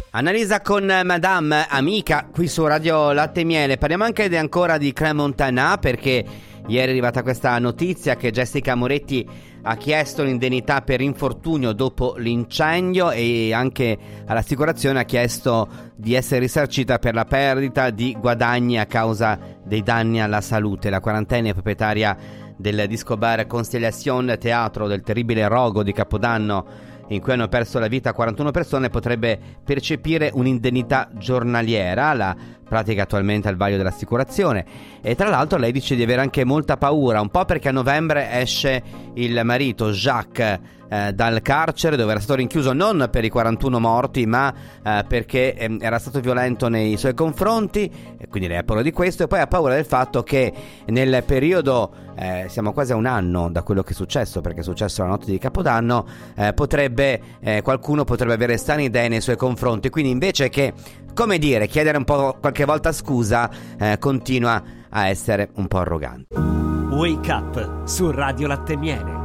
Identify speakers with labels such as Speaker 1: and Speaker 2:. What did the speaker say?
Speaker 1: Annalisa con Madame Amica qui su Radio Latte e Miele. Parliamo anche ancora di Crans-Montana, perché ieri è arrivata questa notizia che Jessica Moretti ha chiesto l'indennità per infortunio dopo l'incendio e anche all'assicurazione ha chiesto di essere risarcita per la perdita di guadagni a causa dei danni alla salute. La quarantenne proprietaria del disco bar Constellation Teatro del terribile rogo di Capodanno, in cui hanno perso la vita 41 persone, potrebbe percepire un'indennità giornaliera. La pratica attualmente al vaglio dell'assicurazione, e tra l'altro lei dice di avere anche molta paura, un po' perché a novembre esce il marito Jacques dal carcere, dove era stato rinchiuso non per i 41 morti ma perché era stato violento nei suoi confronti, e quindi lei ha paura di questo, e poi ha paura del fatto che nel periodo siamo quasi a un anno da quello che è successo, perché è successo la notte di Capodanno, qualcuno potrebbe avere strane idee nei suoi confronti, quindi invece che, come dire, chiedere un po' qualche volta scusa, continua a essere un po' arrogante.
Speaker 2: Wake Up su Radio Latte e Miele.